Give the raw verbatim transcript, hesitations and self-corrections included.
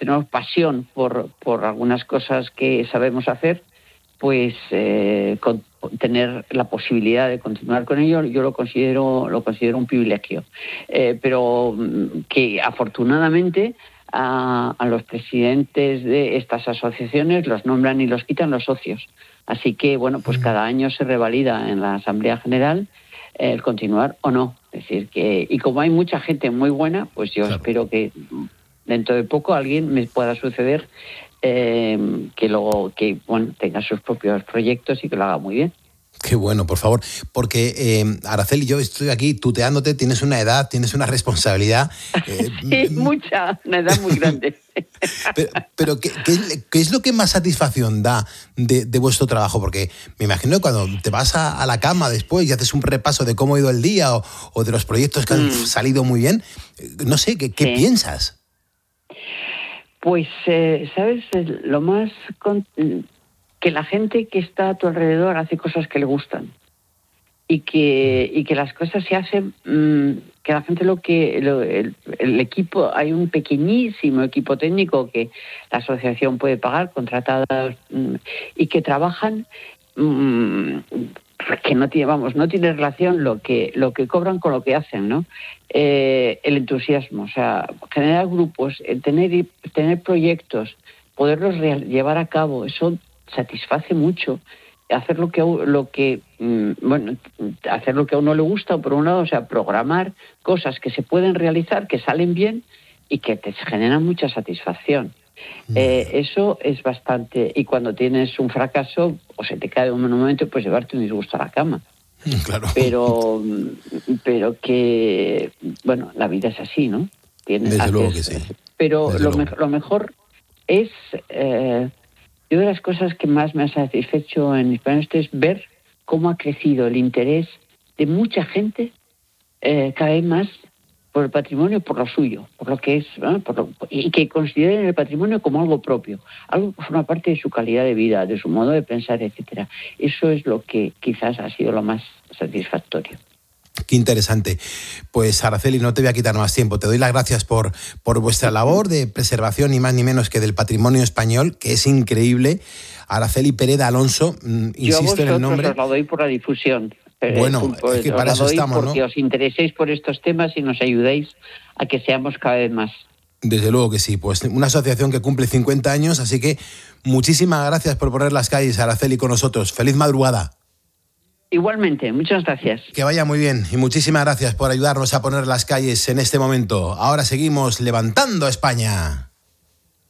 tenemos pasión por, por algunas cosas que sabemos hacer, pues eh, con, tener la posibilidad de continuar con ello, yo lo considero lo considero un privilegio. Eh, pero que afortunadamente a, a los presidentes de estas asociaciones los nombran y los quitan los socios. Así que, bueno, pues cada año se revalida en la Asamblea General eh, el continuar o no. Es decir, que y como hay mucha gente muy buena, pues yo claro. espero que dentro de poco alguien me pueda suceder Eh, que luego que bueno tenga sus propios proyectos y que lo haga muy bien. Qué bueno, por favor, porque eh, Araceli, yo estoy aquí tuteándote, tienes una edad, tienes una responsabilidad. Eh, sí, mucha, una edad muy grande. pero pero ¿qué, qué, ¿qué es lo que más satisfacción da de, de vuestro trabajo? Porque me imagino que cuando te vas a, a la cama después y haces un repaso de cómo ha ido el día o, o de los proyectos que han mm. salido muy bien, no sé, ¿qué, qué sí. piensas? Pues, eh, ¿sabes? Lo más... Con, que la gente que está a tu alrededor hace cosas que le gustan. Y que, y que las cosas se hacen... Mmm, que la gente lo que... Lo, el, el equipo... Hay un pequeñísimo equipo técnico que la asociación puede pagar, contratadas, mmm, y que trabajan... Mmm, que no tiene, vamos, no tiene relación lo que lo que cobran con lo que hacen, ¿no? Eh, el entusiasmo, o sea, generar grupos, tener tener proyectos, poderlos real, llevar a cabo, eso satisface mucho. Hacer lo que lo que bueno, hacer lo que a uno le gusta, por un lado, o sea, programar cosas que se pueden realizar, que salen bien y que te generan mucha satisfacción. Eh, eso es bastante, y cuando tienes un fracaso o se te cae un momento, pues llevarte un disgusto a la cama. Claro. Pero pero que bueno, la vida es así, ¿no? Tienes, Desde haces, luego que sí. Pero Desde lo, luego. me, lo mejor es eh, yo de las cosas que más me ha satisfecho en Hispano Oeste es ver cómo ha crecido el interés de mucha gente eh, cada vez más por el patrimonio, por lo suyo, por lo que es, ¿no? por lo, y que consideren el patrimonio como algo propio, algo que forma parte de su calidad de vida, de su modo de pensar, etcétera. Eso es lo que quizás ha sido lo más satisfactorio. Qué interesante. Pues Araceli, no te voy a quitar más tiempo. Te doy las gracias por, por vuestra labor de preservación, ni más ni menos que del patrimonio español, que es increíble. Araceli Pereda Alonso, insisto en el nombre. Yo a vosotros os lo doy por la difusión. Bueno, es que para eso estamos, porque ¿no? os intereséis por estos temas y nos ayudéis a que seamos cada vez más. Desde luego que sí, pues una asociación que cumple cincuenta años, así que muchísimas gracias por poner las calles, Araceli, con nosotros. ¡Feliz madrugada! Igualmente, muchas gracias. Que vaya muy bien y muchísimas gracias por ayudarnos a poner las calles en este momento. Ahora seguimos levantando a España.